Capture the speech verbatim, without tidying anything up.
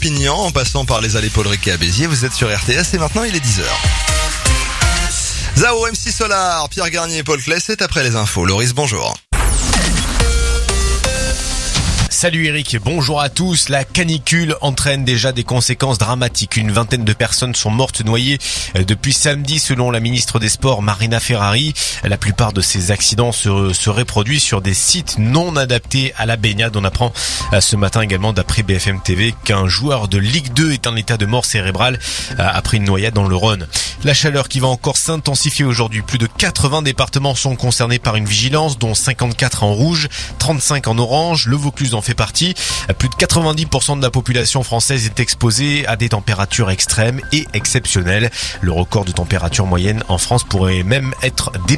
Perpignan, en passant par les allées Paul Riquet à Béziers. Vous êtes sur R T S et maintenant il est dix heures. Zao, M C Solar, Pierre Garnier et Paul Claes, c'est après les infos. Loris, bonjour. Salut Eric, bonjour à tous. La canicule entraîne déjà des conséquences dramatiques. Une vingtaine de personnes sont mortes noyées depuis samedi selon la ministre des Sports Marina Ferrari. La plupart de ces accidents se seraient produits sur des sites non adaptés à la baignade. On apprend ce matin également d'après B F M T V qu'un joueur de Ligue deux est en état de mort cérébrale après une noyade dans le Rhône. La chaleur qui va encore s'intensifier aujourd'hui. Plus de quatre-vingts départements sont concernés par une vigilance, dont cinquante-quatre en rouge, trente-cinq en orange. Le Vaucluse en fait partie. Plus de quatre-vingt-dix pour cent de la population française est exposée à des températures extrêmes et exceptionnelles. Le record de température moyenne en France pourrait même être dépassé.